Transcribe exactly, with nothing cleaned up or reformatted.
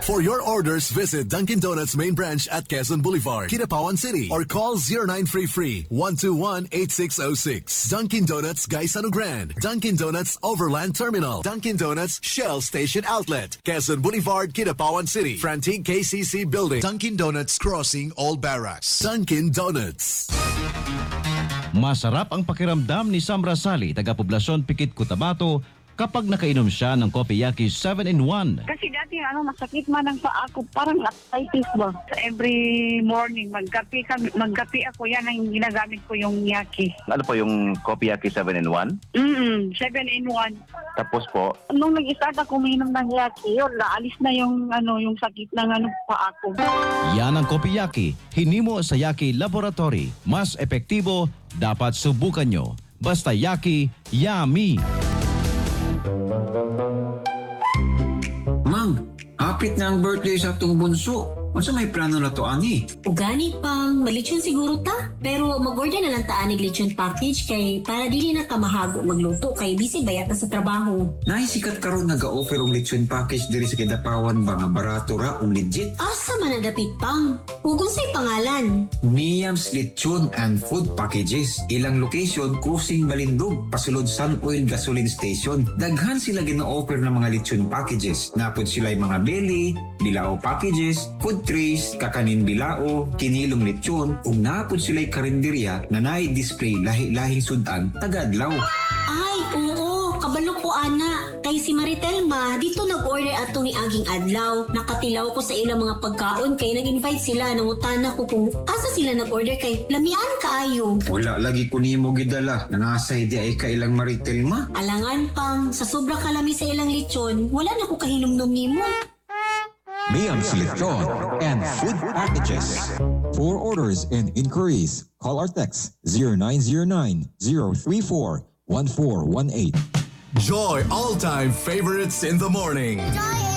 For your orders, visit Dunkin' Donuts main branch at Quezon Boulevard, Kidapawan City, or call zero nine three three, one two one, eight six zero six. Dunkin' Donuts Gaisano Grand, Dunkin' Donuts Overland Terminal, Dunkin' Donuts Shell Station Outlet, Quezon Boulevard, Kidapawan City, Frantic K C C Building, Dunkin' Donuts Crossing All Barracks. Dunkin' Donuts. Masarap ang pakiramdam ni Sam Rasali, taga-poblasyon Pikit, Cotabato, kapag nakainom siya ng Kopiyaki seven in one. Kasi dati ano, masakit man ang paa ko, parang arthritis ba. Every morning, magkape, kami, magkape ako, yan ang ginagamit ko yung yaki. Ano po yung Kopiyaki seven in one? Mm seven in one. Tapos po? Nung nag-start ako uminom ng yaki, yun, naalis na yung, ano, yung sakit ng ano, paa ko. Yan ang Kopiyaki, hinimo sa Yaki Laboratory. Mas epektibo, dapat subukan nyo. Basta Yaki, yummy! Mang, hapit na ang birthday sa atong bunso. Unsa may plano na to, ani? Ugani pang malitsyon siguro ta. Pero mag-order na lang ta anig litsyon package kay para dili na ka mahago magluto kay busy bayat na sa trabaho. Naisikat karon naga-offer og lechon package diri sa Kidapawan ba nga barato ra ug legit? Asa man nadapit pang? Ugong say pangalan. Miam's Lechon and Food Packages. Ilang location, Cruising Balindog, pasulod Sun Oil Gasoline Station. Daghan sila gina-offer ng mga lechon packages. Napod sila yung mga belly, bilao packages, food trays, kakanin bilao, kinilong lechon, ug napod sila yung karinderya na nai-display lahi-lahing sudan tagadlaw. Ay, oo, kabalo ko ana. Kay si Maritel ma, dito nag-order ato ni aging adlaw. Nakatilaw ko sa ilang mga pagkaon kay nag-invite sila. Nangutana ko kung asa sila nag-order kay lamian kaayo. Wala lagi ko nimo gidala. Nangasay di ay kailang Maritel ma. Alangan pang, sa sobra kalami sa ilang lechon, wala na ko kahinumdum nimo. Miam's Lechon and Food Packages. For orders and inquiries, call or text zero nine zero nine, zero three four, one four one eight. Joy all-time favorites in the morning. Joy